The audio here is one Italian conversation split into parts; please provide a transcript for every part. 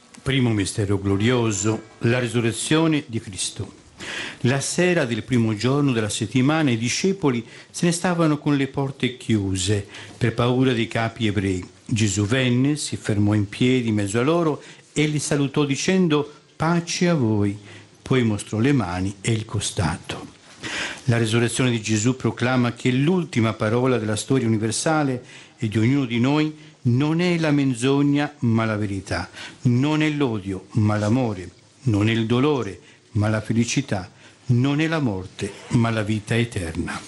Primo mistero glorioso, la risurrezione di Cristo. La sera del primo giorno della settimana i discepoli se ne stavano con le porte chiuse per paura dei capi ebrei. Gesù venne, si fermò in piedi in mezzo a loro e li salutò dicendo: pace a voi. Poi mostrò le mani e il costato. La risurrezione di Gesù proclama che l'ultima parola della storia universale e di ognuno di noi non è la menzogna ma la verità, non è l'odio ma l'amore, non è il dolore ma la felicità, non è la morte ma la vita eterna.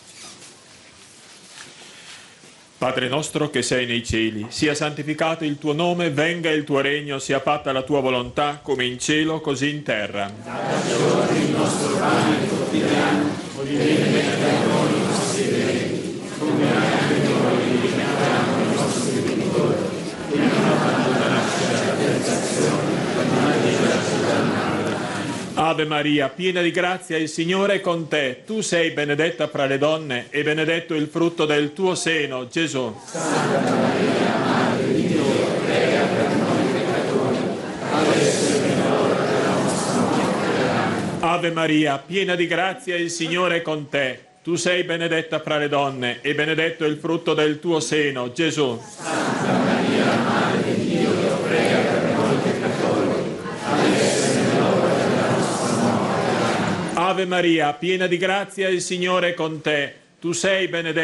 Padre nostro che sei nei cieli, sia santificato il tuo nome, venga il tuo regno, sia fatta la tua volontà, come in cielo, così in terra. Dacci oggi il nostro pane quotidiano, e rimetti a noi i nostri debiti, come anche noi rimettiamo i nostri debitori, e non abbandonarci alla tentazione, ma liberaci dal male. Ave Maria, piena di grazia, il Signore è con te. Tu sei benedetta fra le donne e benedetto il frutto del tuo seno, Gesù. Santa Maria, Madre di Dio, prega per noi peccatori, adesso e nell'ora della nostra morte. Amen. Ave Maria, piena di grazia, il Signore è con te. Tu sei benedetta fra le donne e benedetto il frutto del tuo seno, Gesù. Santa Maria, Madre di Dio, prega per noi peccatori, adesso e nell'ora della nostra morte. Amen. Ave Maria, piena di grazia, il Signore è con te. Tu sei benedetta